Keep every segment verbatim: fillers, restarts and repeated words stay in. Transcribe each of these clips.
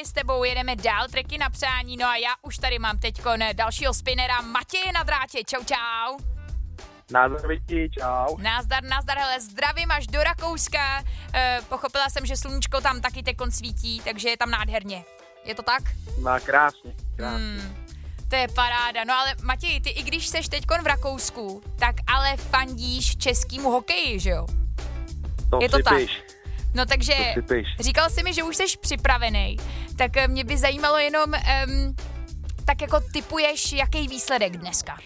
s tebou jedeme dál, treky na přání, no a já už tady mám teďko dalšího spinnera Matěje na drátě. Čau, čau. Názdar, Viti, čau. Názdar, názdar, hele, zdravím až do Rakouska. E, pochopila jsem, že sluníčko tam taky tekon svítí, takže je tam nádherně. Je to tak? Má krásně, krásně. Hmm, to je paráda. No ale Matěj, ty i když seš teďkon v Rakousku, tak ale fandíš českýmu hokeji, že jo? To je to tak? Píš. No takže říkal jsi mi, že už jsi připravený, tak mě by zajímalo jenom, um, tak jako tipuješ, jaký výsledek dneska?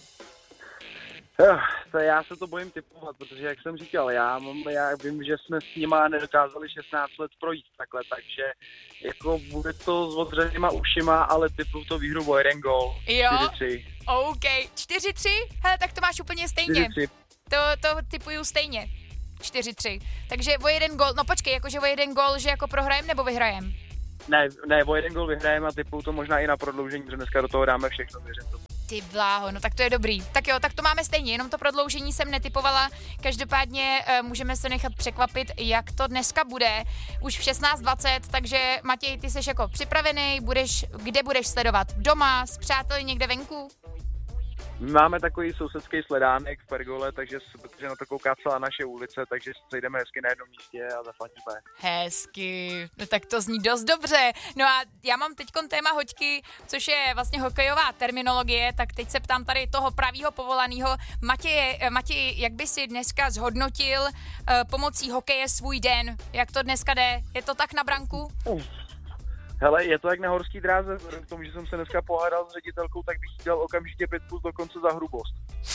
Uh, to já se to bojím typovat, protože jak jsem říkal, já, mám, já vím, že jsme s nima nedokázali šestnáct let projít takhle, takže jako bude to s odřenýma ušima, ale typuju to výhru o jeden gól. Jo, čtyři tři. OK, čtyři tři? Hele, tak to máš úplně stejně. čtyři tři. To, to tipuju stejně. čtyři tři. Takže o jeden gól, no počkej, jakože o jeden gól, že jako prohrajem nebo vyhrajem? Ne, ne, o jeden gól vyhrajeme a typuju to možná i na prodloužení, protože dneska do toho dáme všechno, věřím tomu. Ty bláho, no tak to je dobrý. Tak jo, tak to máme stejně, jenom to prodloužení jsem netypovala. Každopádně e, můžeme se nechat překvapit, jak to dneska bude. Už v šestnáct dvacet, takže Matěj, ty jsi jako připravený, budeš, kde budeš sledovat? Doma, s přáteli někde venku? Máme takový sousedský sledánek v Pergole, takže protože na to kouká celá naše ulice, takže se jdeme hezky na jednom místě a zafandíme. Hezky, no tak to zní dost dobře. No a já mám teďkon téma hoďky, což je vlastně hokejová terminologie, tak teď se ptám tady toho pravýho povolaného. Matěj, Matěj, jak by si dneska zhodnotil uh, pomocí hokeje svůj den? Jak to dneska jde? Je to tak na branku? Uf. Hele, je to jak na horský dráze, k tomu, že jsem se dneska pohádal s ředitelkou, tak bych dal okamžitě pět plus dokonce za hrubost.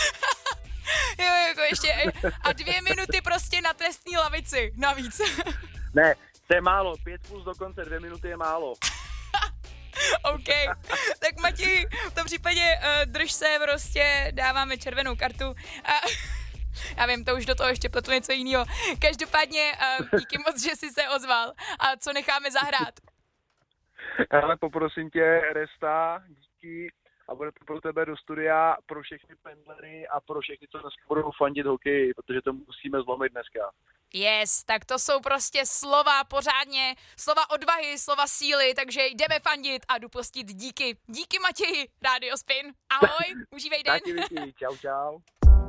Jo, jako ještě a dvě minuty prostě na trestní lavici, navíc. Ne, to je málo, pět plus dokonce, dvě minuty je málo. OK, tak Matěj, v tom případě uh, drž se, prostě dáváme červenou kartu a já vím, to už do toho ještě pletu něco jiného. Každopádně uh, díky moc, že jsi se ozval a co necháme zahrát. Ale poprosím tě, Resta, díky a bude to pro tebe do studia, pro všechny pendlery a pro všechny, co dneska budou fandit hokej, protože to musíme zlomit dneska. Yes, tak to jsou prostě slova pořádně, slova odvahy, slova síly, takže jdeme fandit a jdu pustit díky. Díky Matěji, Radio Spin. Ahoj, užívej den. Taky díky, čau čau.